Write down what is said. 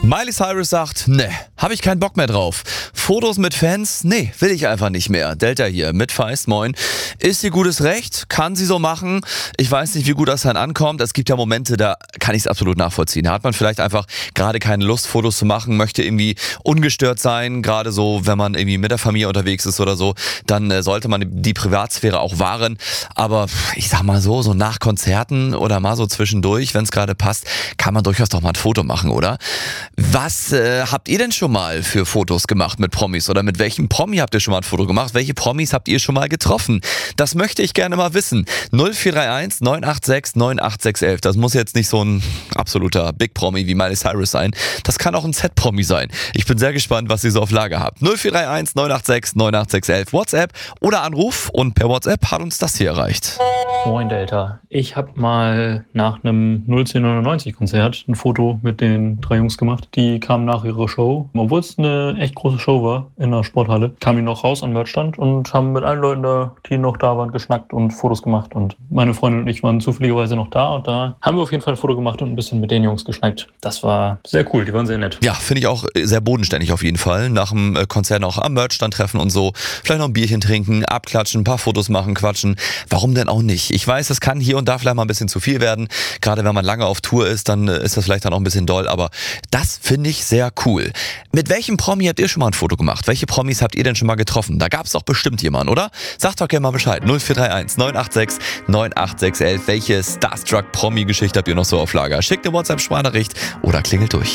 Miley Cyrus sagt, ne, habe ich keinen Bock mehr drauf. Fotos mit Fans? Nee, will ich einfach nicht mehr. Delta hier mit Feist, moin. Ist ihr gutes Recht? Kann sie so machen? Ich weiß nicht, wie gut das dann ankommt. Es gibt ja Momente, da kann ich es absolut nachvollziehen. Da hat man vielleicht einfach gerade keine Lust, Fotos zu machen, möchte irgendwie ungestört sein. Gerade so, wenn man irgendwie mit der Familie unterwegs ist oder so, dann sollte man die Privatsphäre auch wahren. Aber ich sag mal so nach Konzerten oder mal so zwischendurch, wenn es gerade passt, kann man durchaus doch mal ein Foto machen, oder? Was habt ihr denn schon mal für Fotos gemacht mit Promis? Oder mit welchem Promi habt ihr schon mal ein Foto gemacht? Welche Promis habt ihr schon mal getroffen? Das möchte ich gerne mal wissen. 0431 986 98611. Das muss jetzt nicht so ein absoluter Big Promi wie Miley Cyrus sein. Das kann auch ein Z-Promi sein. Ich bin sehr gespannt, was ihr so auf Lager habt. 0431 986 98611. WhatsApp oder Anruf. Und per WhatsApp hat uns das hier erreicht. Moin Delta. Ich habe mal nach einem 01099-Konzert ein Foto mit den 3 Jungs gemacht. Die kamen nach ihrer Show. Obwohl es eine echt große Show war in der Sporthalle, kamen die noch raus an Merchstand und haben mit allen Leuten da, die noch da waren, geschnackt und Fotos gemacht. Und meine Freundin und ich waren zufälligerweise noch da. Und da haben wir auf jeden Fall ein Foto gemacht und ein bisschen mit den Jungs geschnackt. Das war sehr cool. Die waren sehr nett. Ja, finde ich auch sehr bodenständig auf jeden Fall. Nach dem Konzert auch am Merchstand treffen und so. Vielleicht noch ein Bierchen trinken, abklatschen, ein paar Fotos machen, quatschen. Warum denn auch nicht? Ich weiß, es kann hier und da vielleicht mal ein bisschen zu viel werden. Gerade wenn man lange auf Tour ist, dann ist das vielleicht dann auch ein bisschen doll. Aber das finde ich sehr cool. Mit welchem Promi habt ihr schon mal ein Foto gemacht? Welche Promis habt ihr denn schon mal getroffen? Da gab es doch bestimmt jemanden, oder? Sagt doch gerne mal Bescheid. 0431 986 98611. Welche Starstruck-Promi-Geschichte habt ihr noch so auf Lager? Schickt eine WhatsApp-Sprachnachricht oder klingelt durch.